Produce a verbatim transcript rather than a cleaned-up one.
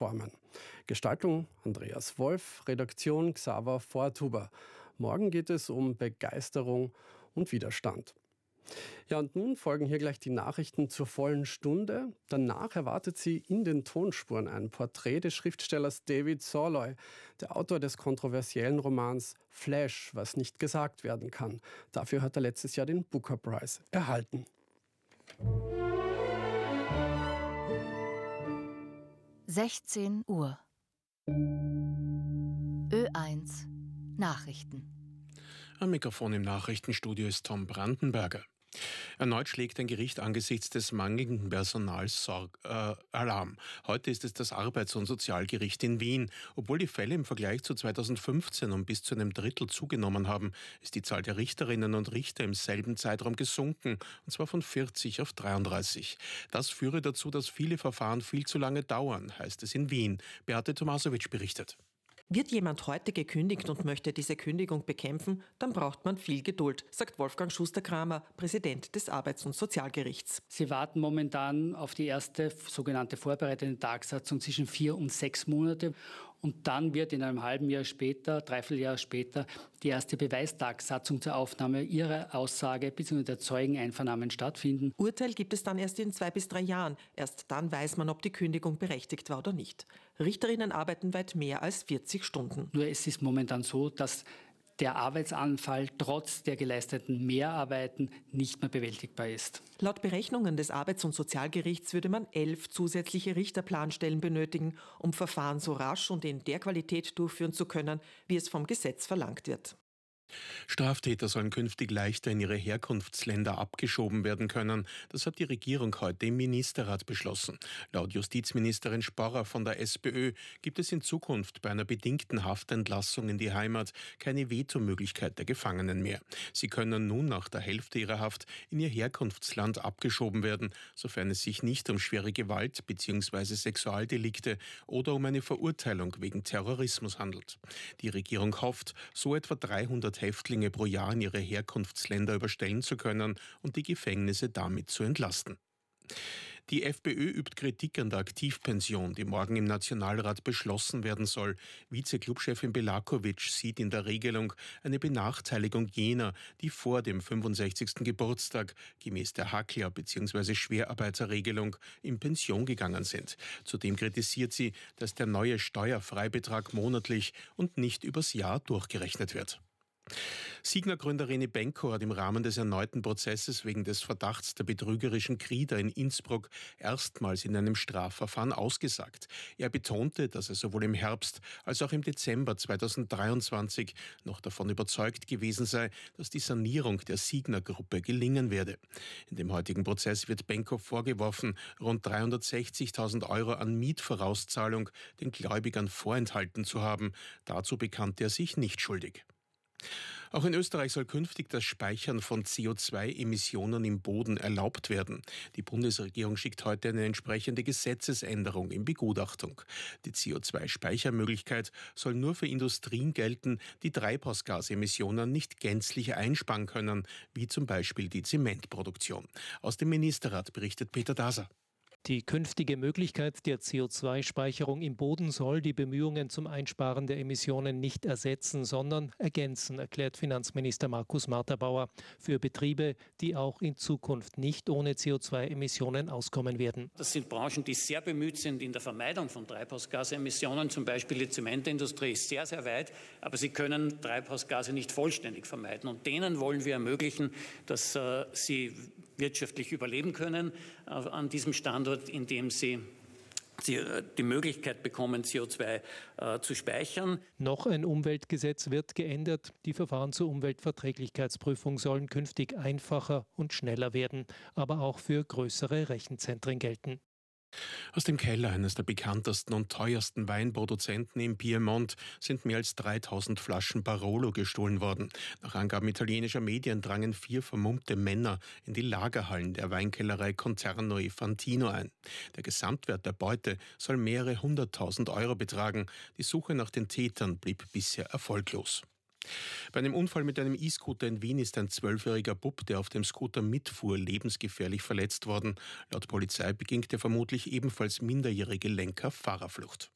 Bormann. Gestaltung Andreas Wolf, Redaktion Xaver Vortuber. Morgen geht es um Begeisterung und Widerstand. Ja, und nun folgen hier gleich die Nachrichten zur vollen Stunde. Danach erwartet Sie in den Tonspuren ein Porträt des Schriftstellers David Soloy, der Autor des kontroversiellen Romans Flash, was nicht gesagt werden kann. Dafür hat er letztes Jahr den Booker Prize erhalten. sechzehn Uhr. Ö eins Nachrichten. Am Mikrofon im Nachrichtenstudio ist Tom Brandenberger. Erneut schlägt ein Gericht angesichts des mangelnden Personals Sorg, äh, Alarm. Heute ist es das Arbeits- und Sozialgericht in Wien. Obwohl die Fälle im Vergleich zu zweitausendfünfzehn um bis zu einem Drittel zugenommen haben, ist die Zahl der Richterinnen und Richter im selben Zeitraum gesunken, und zwar von vierzig auf dreiunddreißig. Das führe dazu, dass viele Verfahren viel zu lange dauern, heißt es in Wien. Beate Tomasowitsch berichtet. Wird jemand heute gekündigt und möchte diese Kündigung bekämpfen, dann braucht man viel Geduld, sagt Wolfgang Schuster-Kramer, Präsident des Arbeits- und Sozialgerichts. Sie warten momentan auf die erste sogenannte vorbereitende Tagsatzung zwischen vier und sechs Monate. Und dann wird in einem halben Jahr später, Dreivierteljahr später, die erste Beweistagsatzung zur Aufnahme ihrer Aussage bzw. der Zeugeneinvernahmen stattfinden. Urteil gibt es dann erst in zwei bis drei Jahren. Erst dann weiß man, ob die Kündigung berechtigt war oder nicht. Richterinnen arbeiten weit mehr als vierzig Stunden. Nur es ist momentan so, dass der Arbeitsanfall trotz der geleisteten Mehrarbeiten nicht mehr bewältigbar ist. Laut Berechnungen des Arbeits- und Sozialgerichts würde man elf zusätzliche Richterplanstellen benötigen, um Verfahren so rasch und in der Qualität durchführen zu können, wie es vom Gesetz verlangt wird. Straftäter sollen künftig leichter in ihre Herkunftsländer abgeschoben werden können. Das hat die Regierung heute im Ministerrat beschlossen. Laut Justizministerin Sporrer von der SPÖ gibt es in Zukunft bei einer bedingten Haftentlassung in die Heimat keine Vetomöglichkeit der Gefangenen mehr. Sie können nun nach der Hälfte ihrer Haft in ihr Herkunftsland abgeschoben werden, sofern es sich nicht um schwere Gewalt bzw. Sexualdelikte oder um eine Verurteilung wegen Terrorismus handelt. Die Regierung hofft, so etwa dreihundert Häftlinge pro Jahr in ihre Herkunftsländer überstellen zu können und die Gefängnisse damit zu entlasten. Die FPÖ übt Kritik an der Aktivpension, die morgen im Nationalrat beschlossen werden soll. Vize-Clubchefin Belakovic sieht in der Regelung eine Benachteiligung jener, die vor dem fünfundsechzigsten Geburtstag gemäß der Hackler- bzw. Schwerarbeiterregelung in Pension gegangen sind. Zudem kritisiert sie, dass der neue Steuerfreibetrag monatlich und nicht übers Jahr durchgerechnet wird. Signa-Gründer René Benko hat im Rahmen des erneuten Prozesses wegen des Verdachts der betrügerischen Krieder in Innsbruck erstmals in einem Strafverfahren ausgesagt. Er betonte, dass er sowohl im Herbst als auch im Dezember zweitausenddreiundzwanzig noch davon überzeugt gewesen sei, dass die Sanierung der Signa-Gruppe gelingen werde. In dem heutigen Prozess wird Benko vorgeworfen, rund dreihundertsechzigtausend Euro an Mietvorauszahlung den Gläubigern vorenthalten zu haben. Dazu bekannte er sich nicht schuldig. Auch in Österreich soll künftig das Speichern von C O zwei Emissionen im Boden erlaubt werden. Die Bundesregierung schickt heute eine entsprechende Gesetzesänderung in Begutachtung. Die C O zwei Speichermöglichkeit soll nur für Industrien gelten, die Treibhausgasemissionen nicht gänzlich einsparen können, wie zum Beispiel die Zementproduktion. Aus dem Ministerrat berichtet Peter Daser. Die künftige Möglichkeit der C O zwei Speicherung im Boden soll die Bemühungen zum Einsparen der Emissionen nicht ersetzen, sondern ergänzen, erklärt Finanzminister Markus Marterbauer. Für Betriebe, die auch in Zukunft nicht ohne C O zwei Emissionen auskommen werden. Das sind Branchen, die sehr bemüht sind in der Vermeidung von Treibhausgasemissionen. Zum Beispiel die Zementindustrie ist sehr, sehr weit, aber sie können Treibhausgase nicht vollständig vermeiden. Und denen wollen wir ermöglichen, dass äh, sie wirtschaftlich überleben können äh, an diesem Standort, indem sie die Möglichkeit bekommen, C O zwei äh, zu speichern. Noch ein Umweltgesetz wird geändert. Die Verfahren zur Umweltverträglichkeitsprüfung sollen künftig einfacher und schneller werden, aber auch für größere Rechenzentren gelten. Aus dem Keller eines der bekanntesten und teuersten Weinproduzenten im Piemont sind mehr als dreitausend Flaschen Barolo gestohlen worden. Nach Angaben italienischer Medien drangen vier vermummte Männer in die Lagerhallen der Weinkellerei Conterno e Fantino ein. Der Gesamtwert der Beute soll mehrere hunderttausend Euro betragen. Die Suche nach den Tätern blieb bisher erfolglos. Bei einem Unfall mit einem E-Scooter in Wien ist ein zwölfjähriger Bub, der auf dem Scooter mitfuhr, lebensgefährlich verletzt worden. Laut Polizei beging der vermutlich ebenfalls minderjährige Lenker Fahrerflucht.